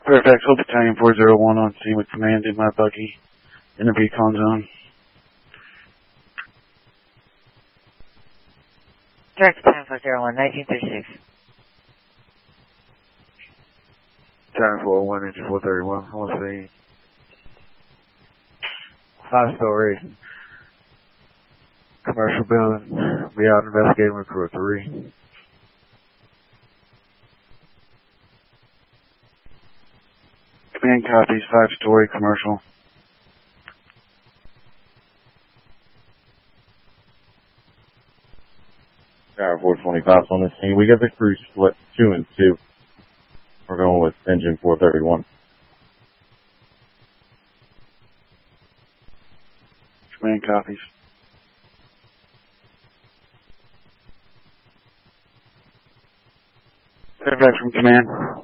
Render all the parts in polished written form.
Fairfax, Hope Battalion 401 on scene with command in my buggy in the recon zone. Direct Battalion 401, 1936. Battalion 401, engine 431. I want to see 5-story commercial building. Be out investigating with crew 3. Command copies, 5-story commercial. Tower 425 on the scene. We got the crew split 2 and 2. We're going with engine 431. Command copies. Fairfax from command.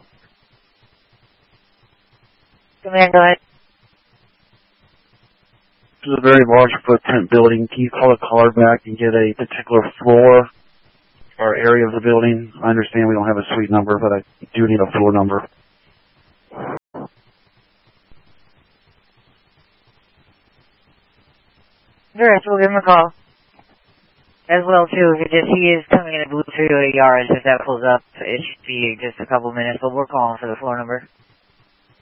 Command, go ahead. This is a very large footprint building. Can you call a caller back and get a particular floor or area of the building? I understand we don't have a suite number, but I do need a floor number. Direct, we'll give him a call. As well, too, if he is coming in a blue Toyota Yaris, if that pulls up, it should be just a couple minutes, but we're calling for the floor number.